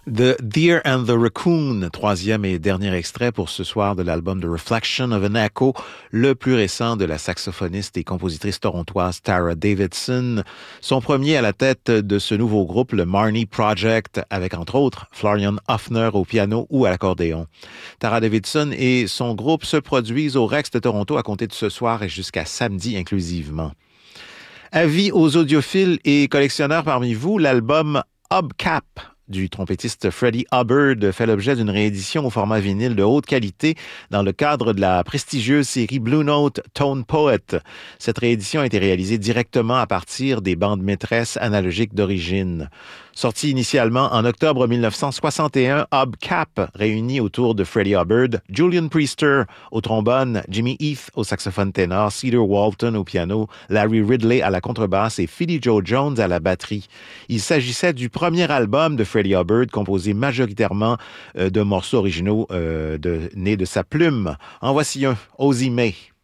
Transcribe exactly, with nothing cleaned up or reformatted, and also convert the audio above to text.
The Deer and the Raccoon, troisième et dernier extrait pour ce soir de l'album The Reflection of an Echo, le plus récent de la saxophoniste et compositrice torontoise Tara Davidson. Son premier à la tête de ce nouveau groupe, le Marnie Project, avec entre autres Florian Hoffner au piano ou à l'accordéon. Tara Davidson et son groupe se produisent au Rex de Toronto à compter de ce soir et jusqu'à samedi inclusivement. Avis aux audiophiles et collectionneurs parmi vous, l'album Hubcap du trompettiste Freddie Hubbard fait l'objet d'une réédition au format vinyle de haute qualité dans le cadre de la prestigieuse série Blue Note Tone Poet. Cette réédition a été réalisée directement à partir des bandes maîtresses analogiques d'origine. Sorti initialement en octobre dix-neuf cent soixante et un, Hubcap réunit autour de Freddie Hubbard Julian Priester au trombone, Jimmy Heath au saxophone ténor, Cedar Walton au piano, Larry Ridley à la contrebasse et Philly Joe Jones à la batterie. Il s'agissait du premier album de Freddie Hubbard composé majoritairement euh, de morceaux originaux euh, de, nés de sa plume. En voici un, Ozzie May.